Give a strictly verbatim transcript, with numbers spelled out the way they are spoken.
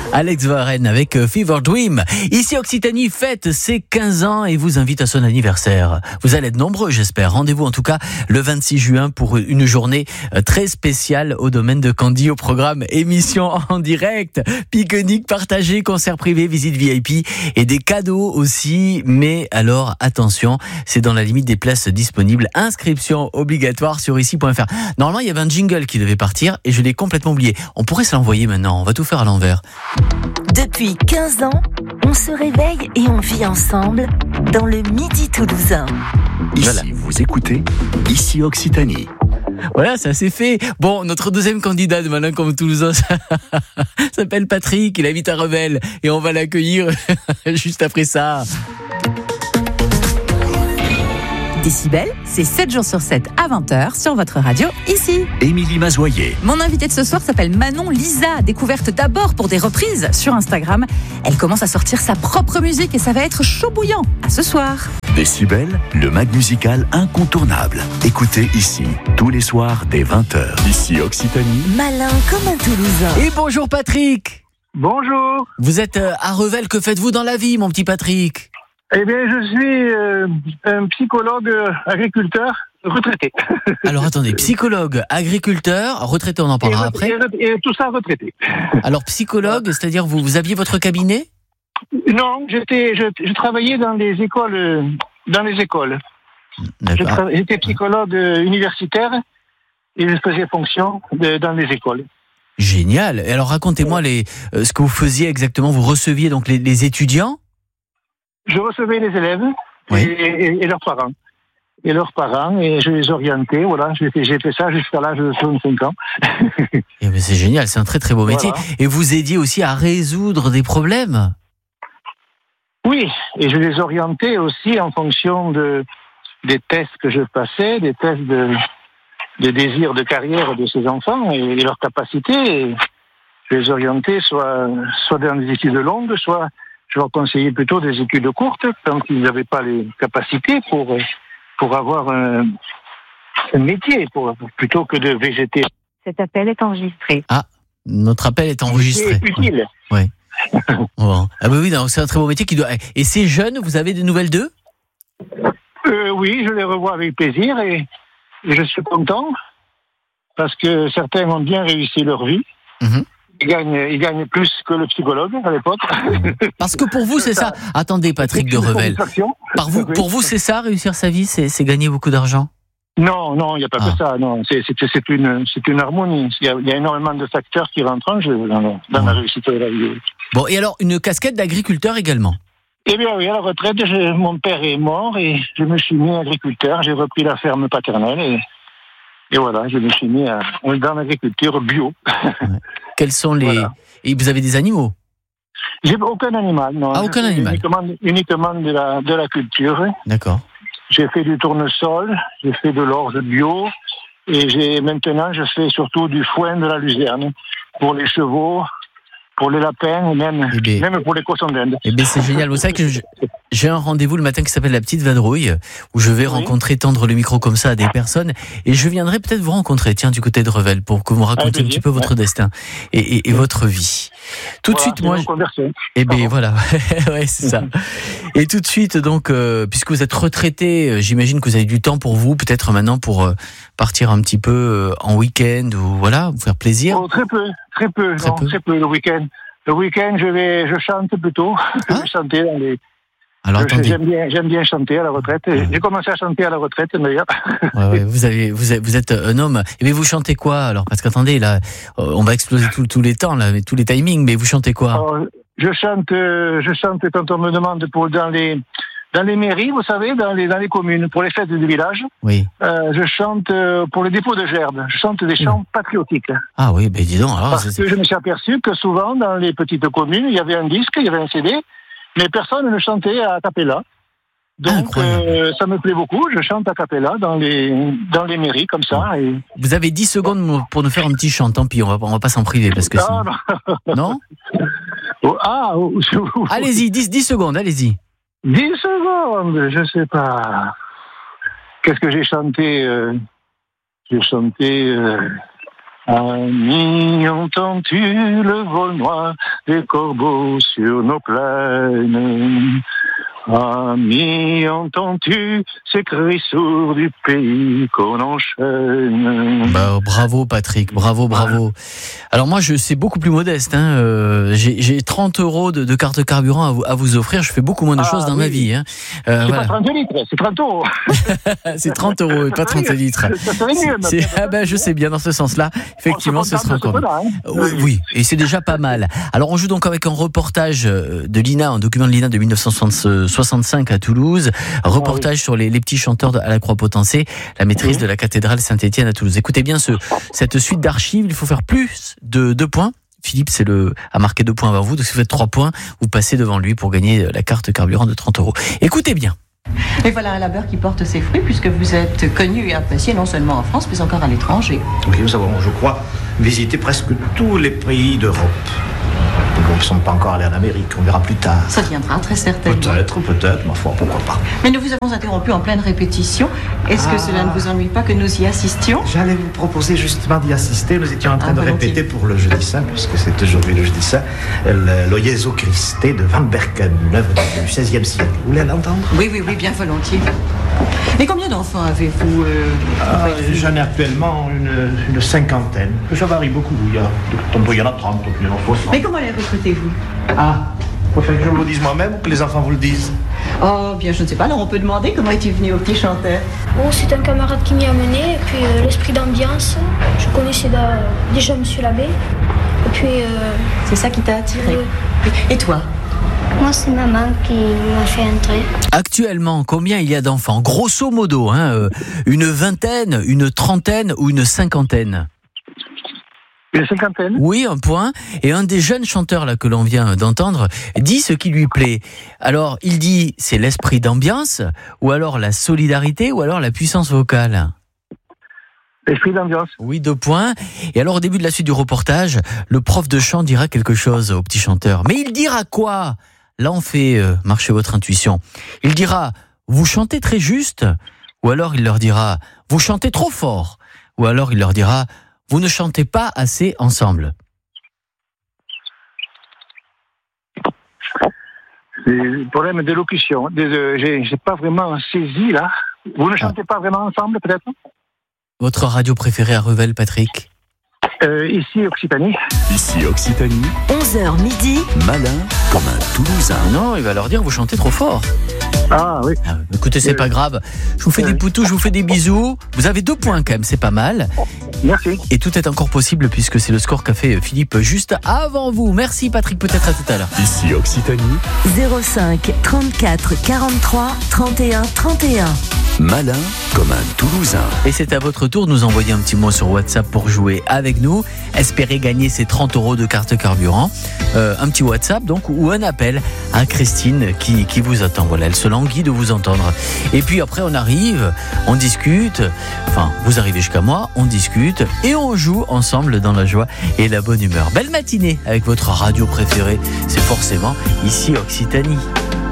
Alex Varenne avec Fever Dream. Ici Occitanie fête ses quinze ans et vous invite à son anniversaire. Vous allez être nombreux, j'espère. Rendez-vous en tout cas le vingt-six juin pour une journée très spéciale au domaine de Candy, au programme émission en direct, pique-nique partagé, concert privé, visite V I P et des cadeaux aussi. Mais alors attention, c'est dans la limite des places disponibles. Inscription obligatoire sur ici point f r. Normalement, il y avait un jingle qui devait partir et je l'ai complètement oublié. On pourrait se l'envoyer maintenant. On va tout faire à l'envers. Depuis quinze ans, on se réveille et on vit ensemble dans le Midi toulousain. Ici, Voilà. vous écoutez Ici Occitanie. Voilà, ça c'est fait. Bon, notre deuxième candidat de Malin comme Toulousain s'appelle Patrick, il habite à Revel et on va l'accueillir juste après ça. Décibel, c'est sept jours sur sept à vingt heures sur votre radio, ici. Émilie Mazoyer. Mon invitée de ce soir s'appelle Manon Lisa, découverte d'abord pour des reprises sur Instagram. Elle commence à sortir sa propre musique et ça va être chaud bouillant. À ce soir. Décibel, le mag musical incontournable. Écoutez ici, tous les soirs dès vingt heures. Ici Occitanie. Malin comme un Toulousain. Et bonjour Patrick. Bonjour. Vous êtes à Revel, que faites-vous dans la vie mon petit Patrick ? Eh bien, je suis euh, un psychologue euh, agriculteur retraité. Alors attendez, psychologue, agriculteur, retraité, on en parlera et, après. Et, et tout ça retraité. Alors psychologue, c'est-à-dire vous, vous aviez votre cabinet ? Non, j'étais, je, je travaillais dans les écoles, euh, dans les écoles. Je tra- j'étais psychologue euh, universitaire et je faisais fonction de, dans les écoles. Génial. Et alors racontez-moi les, euh, ce que vous faisiez exactement. Vous receviez donc les, les étudiants ? Je recevais les élèves Oui. et, et, et leurs parents. Et leurs parents, et je les orientais, voilà, j'ai fait, j'ai fait ça jusqu'à l'âge de soixante-cinq ans. Eh ben c'est génial, c'est un très très beau métier. Voilà. Et vous aidiez aussi à résoudre des problèmes ? Oui, et je les orientais aussi en fonction de, des tests que je passais, des tests de, de désir de carrière de ces enfants et, et leurs capacités. Et je les orientais soit, soit dans des études longues, soit je leur conseillais plutôt des études courtes quand ils n'avaient pas les capacités pour, pour avoir un, un métier, pour, plutôt que de végéter. Cet appel est enregistré. Ah, notre appel est enregistré. C'est utile. Ouais. Bon. Ah bah oui, non, c'est un très beau métier qui doit. Et ces jeunes, vous avez des nouvelles d'eux ? Euh, oui, je les revois avec plaisir et, et je suis content parce que certains ont bien réussi leur vie. Mm-hmm. Ils gagnent, ils gagnent plus que le psychologue à l'époque. Parce que pour vous, c'est ça. Attendez, Patrick de Revel. Par vous, pour vous, c'est ça, réussir sa vie, c'est, c'est gagner beaucoup d'argent ? Non, non, il n'y a pas Ah. que ça. Non, c'est, c'est, c'est, une, c'est une harmonie. Il y, a, il y a énormément de facteurs qui rentrent en jeu dans, dans Ouais. la réussite de la vie. Bon, et alors, une casquette d'agriculteur également ? Eh bien oui, à la retraite, je, mon père est mort et je me suis mis agriculteur. J'ai repris la ferme paternelle et, et voilà, je me suis mis à, dans l'agriculture bio. Ouais. Quels sont les... Voilà. Et vous avez des animaux ? J'ai aucun animal, non. Ah, aucun Je fais animal. Uniquement, uniquement de la, de la culture. D'accord. J'ai fait du tournesol, j'ai fait de l'orge bio, et j'ai, maintenant, je fais surtout du foin de la luzerne pour les chevaux, pour les lapins, et même, Eh bien- même pour les cochons d'Inde. Eh bien, c'est génial. Vous savez que je- j'ai un rendez-vous le matin qui s'appelle la petite vadrouille, où je vais Oui. rencontrer, tendre le micro comme ça à des personnes, et je viendrai peut-être vous rencontrer, tiens, du côté de Revel, pour que vous me racontiez un plaisir, petit peu votre ouais. destin et, et, et votre vie. Tout de Voilà, suite, c'est moi, une je- conversion. eh bien, Pardon. voilà, ouais, c'est ça. Et tout de suite, donc, euh, puisque vous êtes retraité, euh, j'imagine que vous avez du temps pour vous, peut-être maintenant pour euh, partir un petit peu euh, en week-end ou voilà, vous faire plaisir. Oh, très peu, très peu, Très non, peu. très peu le week-end. Le week-end, je vais, je chante plutôt. Ah. je chantais dans les. Alors je- attendez, j'aime bien, j'aime bien chanter à la retraite. Ah. J'ai commencé à chanter à la retraite, d'ailleurs. ouais, ouais, vous avez, vous êtes, vous êtes un homme. Et mais vous chantez quoi alors ? Parce qu'attendez, là, euh, on va exploser tous tous les temps, là, mais tous les timings. Mais vous chantez quoi ? Alors, je chante, euh, je chante quand on me demande pour dans les, dans les mairies, vous savez, dans les, dans les communes, pour les fêtes du village. Oui. Euh, je chante euh, pour le dépôt de gerbes. Je chante des chants patriotiques. Ah oui, ben dis donc. Alors, Parce Ah, c'est- que je me suis aperçu que souvent, dans les petites communes, il y avait un disque, il y avait un C D, mais personne ne chantait à cappella. Donc, Incroyable. euh, ça me plaît beaucoup. Je chante a cappella dans les, dans les mairies, comme ça. Et... vous avez dix secondes pour nous faire un petit chant. Tant pis, on va, on va pas s'en priver parce que Ah, sinon- non. non. Oh, ah, oh, Allez-y, dix, dix secondes, allez-y. dix secondes, je sais pas. Qu'est-ce que j'ai chanté euh, J'ai chanté... Euh... Ami, entends-tu le vol noir des corbeaux sur nos plaines? Ami, entends-tu ces cris sourds du pays qu'on enchaîne? Bah, bravo Patrick, bravo, bravo. Alors moi, je c'est beaucoup plus modeste. Hein. Euh, j'ai, j'ai trente euros de, de carte carburant à vous, à vous offrir. Je fais beaucoup moins de choses ah, dans oui. ma vie. Hein. Euh, c'est voilà. pas trente litres, c'est trente euros. C'est trente euros et pas trente litres. Ça serait mieux. C'est, ah ben, je sais bien, dans ce sens-là, effectivement, ce sera encore mieux. Hein. Oui, oui, et c'est déjà pas mal. Alors on joue donc avec un reportage de l'I N A, un document de l'I N A de dix-neuf cent soixante-cinq à Toulouse. Reportage ah, oui. sur les, les petits chanteurs à la Croix-Potensée, la maîtrise oui. de la cathédrale Saint-Étienne à Toulouse. Écoutez bien ce, cette suite d'archives, il faut faire plus de deux points. Philippe c'est le, a marqué deux points avant vous, donc si vous faites trois points, vous passez devant lui pour gagner la carte carburant de trente euros. Écoutez bien. Et voilà un labeur qui porte ses fruits, puisque vous êtes connu et apprécié non seulement en France, mais encore à l'étranger. Oui, nous avons, je crois, visité presque tous les pays d'Europe. Nous ne sommes pas encore allés en Amérique, on verra plus tard. Ça viendra très certainement. Peut-être, peut-être, ma foi, pourquoi pas. Mais nous vous avons interrompu en pleine répétition. Est-ce ah. que cela ne vous ennuie pas que nous y assistions? J'allais vous proposer justement d'y assister. Nous étions en train ah, de volontiers. répéter pour le Jeudi Saint, puisque c'est aujourd'hui le Jeudi Saint, le Jesu Christe de Van Berken, une œuvre du seizième siècle. Vous voulez l'entendre? Oui, oui, oui, bien volontiers. Et combien d'enfants avez-vous euh, ah, J'en ai actuellement une, une cinquantaine. Ça varie beaucoup. Il y a, tantôt il y en a trente, tantôt il y en a soixante. Mais comment les recrutez-vous? Ah, vous préférez que je vous le dise moi-même ou que les enfants vous le disent? Oh, bien, je ne sais pas. Alors on peut demander comment es-tu venu au Petit Chanteur? Oh, c'est un camarade qui m'y a mené. Et puis euh, l'esprit d'ambiance. Je connaissais da, déjà Monsieur l'abbé. Et puis. Euh, c'est ça qui t'a attiré? Oui. Et toi? Moi, c'est maman qui m'a fait entrer. Actuellement, combien il y a d'enfants? Grosso modo, hein, euh, une vingtaine, une trentaine ou une cinquantaine? Une cinquantaine? Oui, un point. Et un des jeunes chanteurs là que l'on vient d'entendre dit ce qui lui plaît. Alors, il dit c'est l'esprit d'ambiance, ou alors la solidarité, ou alors la puissance vocale. L'esprit d'ambiance. Oui, deux points. Et alors, au début de la suite du reportage, le prof de chant dira quelque chose au petit chanteur. Mais il dira quoi? Là, on fait euh, marcher votre intuition. Il dira, vous chantez très juste, ou alors il leur dira, vous chantez trop fort, ou alors il leur dira, vous ne chantez pas assez ensemble. C'est le problème d'élocution. J'ai, j'ai pas vraiment saisi, là. Vous ne chantez ah. pas vraiment ensemble, peut-être? Votre radio préférée à Revel, Patrick? Euh, ici, Occitanie. Ici, Occitanie. onze heures midi. Malin comme un Toulousain. Non, il va leur dire, vous chantez trop fort. Ah oui. Ah, écoutez, c'est oui. pas grave. Je vous fais oui. des poutous, je vous fais des bisous. Vous avez deux points quand même, c'est pas mal. Merci. Et tout est encore possible puisque c'est le score qu'a fait Philippe juste avant vous. Merci Patrick, peut-être à tout à l'heure. Ici, Occitanie. zéro cinq trente-quatre quarante-trois trente et un trente et un. Malin comme un Toulousain. Et c'est à votre tour de nous envoyer un petit mot sur WhatsApp pour jouer avec nous. Espérez gagner ces trente euros de carte carburant. Euh, un petit WhatsApp donc, ou un appel à Christine qui, qui vous attend. Voilà, elle se languit de vous entendre. Et puis après on arrive, on discute. Enfin, vous arrivez jusqu'à moi, on discute et on joue ensemble dans la joie et la bonne humeur. Belle matinée avec votre radio préférée. C'est forcément ici Occitanie.